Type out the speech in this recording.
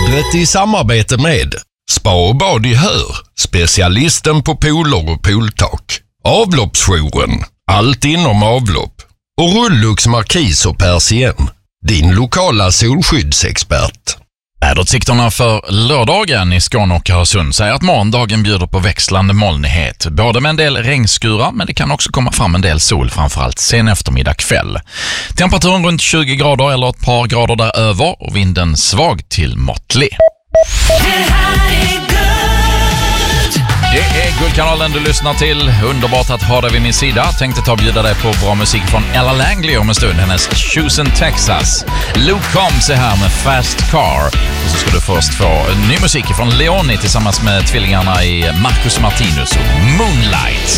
Vädret i samarbete med Spa och bad i Hör, specialisten på pooler och pooltak. Avloppsjouren, allt inom avlopp. Och Rullux Markis och Persien, din lokala solskyddsexpert. Väderutsikterna för lördagen i Skåne och Öresund säger att morgondagen bjuder på växlande molnighet. Både med en del regnskurar, men det kan också komma fram en del sol, framförallt sen eftermiddag kväll. Temperaturen runt 20 grader eller ett par grader däröver och vinden svag till måttlig. Det är Guldkanalen du lyssnar till. Underbart att ha dig vid min sida. Tänkte ta och bjuda dig på bra musik från Ella Langley om en stund. Hennes Chosen Texas. Luke Combs är här med Fast Car. Och så ska du först få ny musik från Leoni tillsammans med tvillingarna i Marcus Martinus och Moonlight.